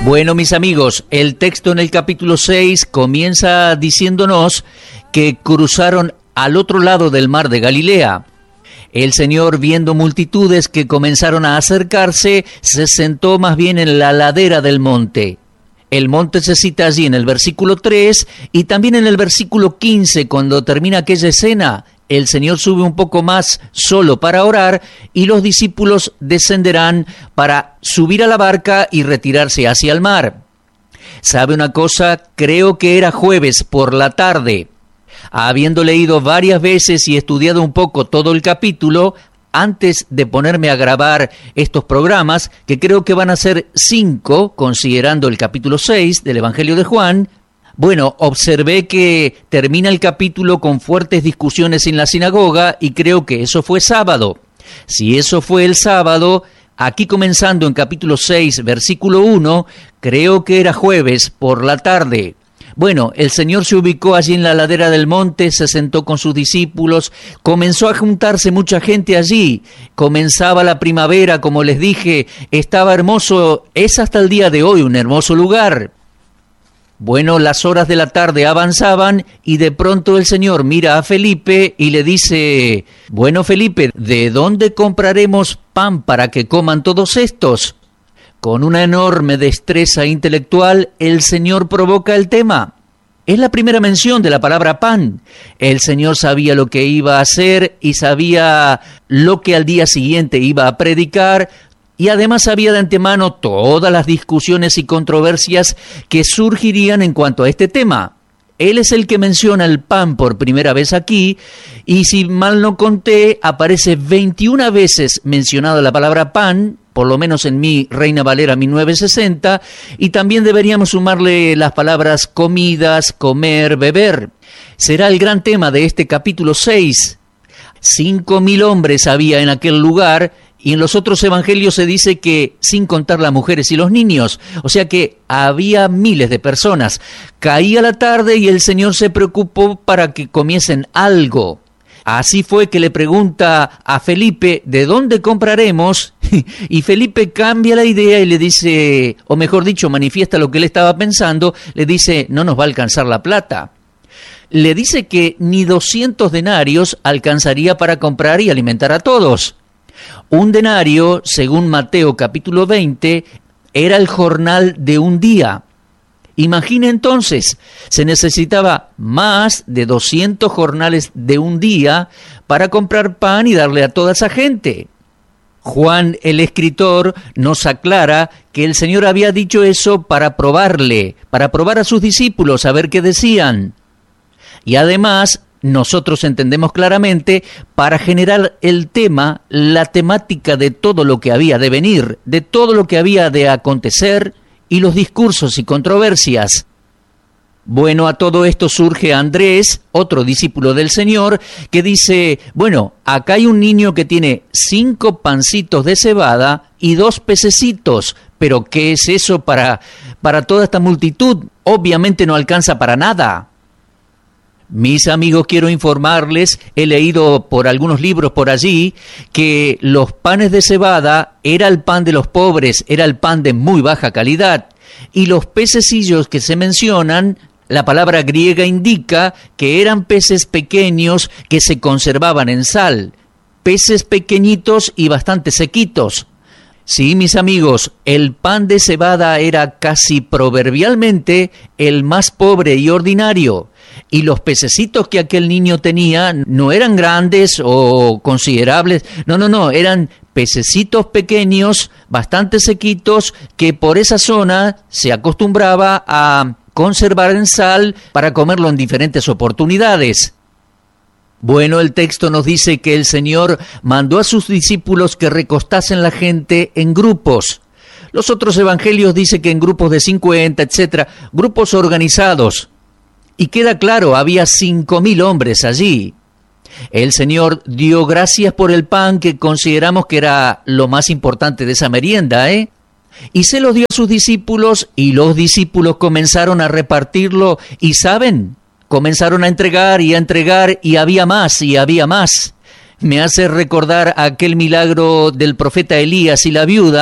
Bueno, mis amigos, el texto en el capítulo 6 comienza diciéndonos que cruzaron al otro lado del mar de Galilea. El Señor, viendo multitudes que comenzaron a acercarse, se sentó más bien en la ladera del monte. El monte se cita allí en el versículo 3 y también en el versículo 15, cuando termina aquella escena. El Señor sube un poco más solo para orar y los discípulos descenderán para subir a la barca y retirarse hacia el mar. ¿Sabe una cosa? Creo que era jueves por la tarde. Habiendo leído varias veces y estudiado un poco todo el capítulo, antes de ponerme a grabar estos programas, que creo que van a ser 5, considerando el capítulo 6 del Evangelio de Juan, bueno, observé que termina el capítulo con fuertes discusiones en la sinagoga y creo que eso fue sábado. Si eso fue el sábado, aquí comenzando en capítulo 6, versículo 1, creo que era jueves por la tarde. Bueno, el Señor se ubicó allí en la ladera del monte, se sentó con sus discípulos, comenzó a juntarse mucha gente allí, comenzaba la primavera, como les dije, estaba hermoso, es hasta el día de hoy un hermoso lugar. Bueno, las horas de la tarde avanzaban y de pronto el Señor mira a Felipe y le dice: bueno, Felipe, ¿de dónde compraremos pan para que coman todos estos? Con una enorme destreza intelectual, el Señor provoca el tema. Es la primera mención de la palabra pan. El Señor sabía lo que iba a hacer y sabía lo que al día siguiente iba a predicar, y además sabía de antemano todas las discusiones y controversias que surgirían en cuanto a este tema. Él es el que menciona el pan por primera vez aquí, y si mal no conté, aparece 21 veces mencionada la palabra pan, por lo menos en mi Reina Valera 1960, y también deberíamos sumarle las palabras comidas, comer, beber. Será el gran tema de este capítulo 6. 5.000 hombres había en aquel lugar, y en los otros evangelios se dice que sin contar las mujeres y los niños, o sea que había miles de personas. Caía la tarde y el Señor se preocupó para que comiesen algo. Así fue que le pregunta a Felipe: ¿de dónde compraremos? Y Felipe cambia la idea y le dice, o mejor dicho, manifiesta lo que él estaba pensando, le dice: no nos va a alcanzar la plata. Le dice que ni 200 denarios alcanzaría para comprar y alimentar a todos. Un denario, según Mateo capítulo 20, era el jornal de un día. Imagine entonces, se necesitaba más de 200 jornales de un día para comprar pan y darle a toda esa gente. Juan, el escritor, nos aclara que el Señor había dicho eso para probar a sus discípulos, a ver qué decían. Y además, nosotros entendemos claramente, para generar el tema, la temática de todo lo que había de venir, de todo lo que había de acontecer y los discursos y controversias. Bueno, a todo esto surge Andrés, otro discípulo del Señor, que dice: bueno, acá hay un niño que tiene 5 pancitos de cebada y 2 pececitos, pero ¿qué es eso para toda esta multitud? Obviamente no alcanza para nada. Mis amigos, quiero informarles, he leído por algunos libros por allí, que los panes de cebada era el pan de los pobres, era el pan de muy baja calidad, y los pececillos que se mencionan, la palabra griega indica que eran peces pequeños que se conservaban en sal, peces pequeñitos y bastante sequitos. Sí, mis amigos, el pan de cebada era casi proverbialmente el más pobre y ordinario, y los pececitos que aquel niño tenía no eran grandes o considerables, no, eran pececitos pequeños, bastante sequitos, que por esa zona se acostumbraba a conservar en sal para comerlo en diferentes oportunidades. Bueno, el texto nos dice que el Señor mandó a sus discípulos que recostasen la gente en grupos. Los otros evangelios dicen que en grupos de 50, etcétera, grupos organizados. Y queda claro, había 5.000 hombres allí. El Señor dio gracias por el pan, que consideramos que era lo más importante de esa merienda, y se los dio a sus discípulos, y los discípulos comenzaron a repartirlo, y ¿saben? Comenzaron a entregar, y había más, y había más. Me hace recordar aquel milagro del profeta Elías y la viuda,